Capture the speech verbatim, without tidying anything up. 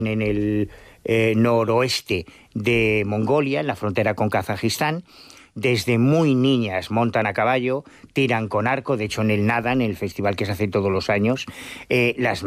en el eh, noroeste de Mongolia, en la frontera con Kazajistán. Desde muy niñas montan a caballo, tiran con arco, de hecho en el Nadan, el festival que se hace todos los años, eh, las